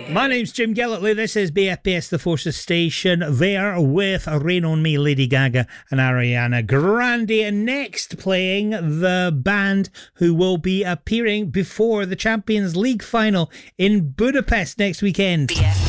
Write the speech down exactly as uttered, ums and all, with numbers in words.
My name's Jim Gillitley. This is B F P S The Forces Station. There with Rain on Me, Lady Gaga and Ariana Grande. And next playing the band who will be appearing before the Champions League final in Budapest next weekend. B F